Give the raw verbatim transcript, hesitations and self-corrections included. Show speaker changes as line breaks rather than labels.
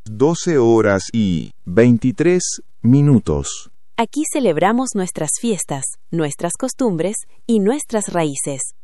doce horas y veintitrés minutos.
Aquí celebramos nuestras fiestas, nuestras costumbres y nuestras raíces.